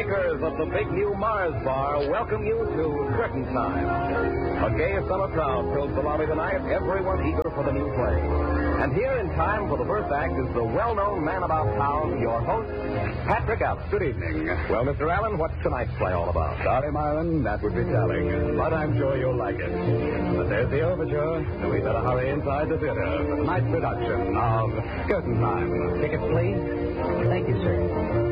makers of the big new Mars bar welcome you to Curtain Time. A gay summer crowd fills the lobby tonight, everyone eager for the new play. And here in time for the first act is the well-known man about town, your host, Patrick Allen. Good evening. Well, Mr. Allen, what's tonight's play all about? Sorry, Myron, that would be telling, but I'm sure you'll like it. But there's the overture, so we better hurry inside the theater for tonight's production of Curtain Time. Tickets, please. Thank you, sir.